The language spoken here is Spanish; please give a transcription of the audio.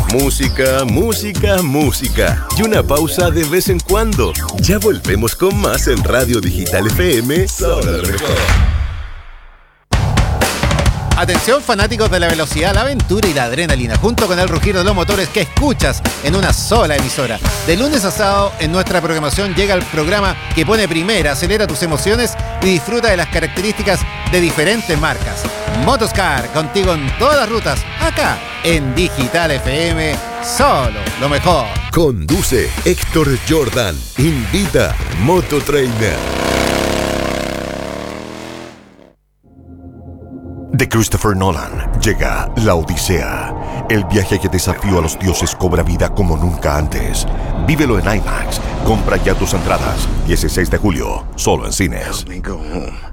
Música, música, música. Y una pausa de vez en cuando. Ya volvemos con más en Radio Digital FM. Solo lo mejor. Atención fanáticos de la velocidad, la aventura y la adrenalina, junto con el rugir de los motores que escuchas en una sola emisora. De lunes a sábado en nuestra programación llega el programa que pone primera, acelera tus emociones y disfruta de las características de diferentes marcas. Motoscar, contigo en todas las rutas, acá en Digital FM, solo lo mejor. Conduce Héctor Jordan. Invita Mototrainer. De Christopher Nolan llega La Odisea. El viaje que desafió a los dioses cobra vida como nunca antes. Vívelo en IMAX. Compra ya tus entradas. 16 de julio, solo en cines.